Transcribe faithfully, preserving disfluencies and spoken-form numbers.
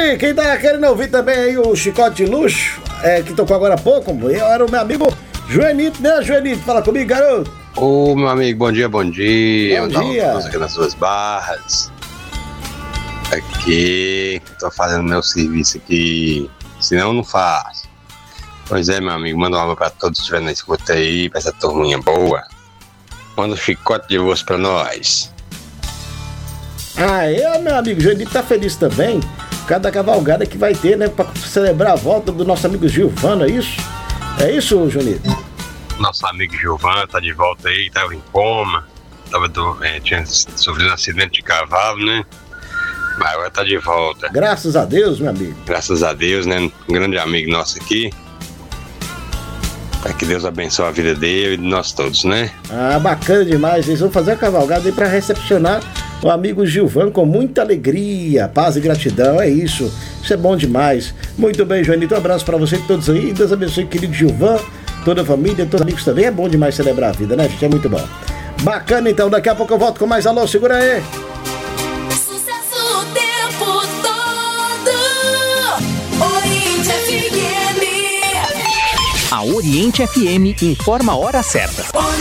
ouvir, quem tá querendo ouvir também aí o Chicote de Luxo, é, que tocou agora há pouco, era o meu amigo Joanito, né, Joanito? Fala comigo, garoto. Ô, meu amigo, bom dia, bom dia. Bom dia. Estamos aqui nas duas barras. Aqui, tô fazendo meu serviço aqui, senão eu não faço. Pois é, meu amigo, manda um alô pra todos que estiverem na escuta aí, pra essa turminha boa. Manda um chicote de osso pra nós. Ah, é, meu amigo, Joanito tá feliz também. Cada cavalgada que vai ter, né, pra celebrar a volta do nosso amigo Gilvano, é isso? É isso, Joanito? Nosso amigo Gilvano tá de volta aí, tava em coma, tava do, é, tinha sofrido um acidente de cavalo, né? Mas agora tá de volta. Graças a Deus, meu amigo. Graças a Deus, né? Um grande amigo nosso aqui. Para que Deus abençoe a vida dele e de nós todos, né? Ah, bacana demais. Eles vão fazer a cavalgada aí para recepcionar o amigo Gilvan com muita alegria, paz e gratidão. É isso. Isso é bom demais. Muito bem, Joanito. Um abraço para você e todos aí. Deus abençoe, querido Gilvan, toda a família, todos os amigos também. É bom demais celebrar a vida, né, gente? É muito bom. Bacana, então. Daqui a pouco eu volto com mais alô. Segura aí. A Oriente F M informa a hora certa.